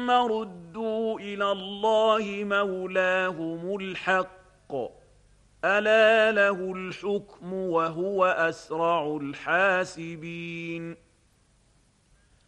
ثم ردوا الى الله مولاهم الحق الا له الحكم وهو اسرع الحاسبين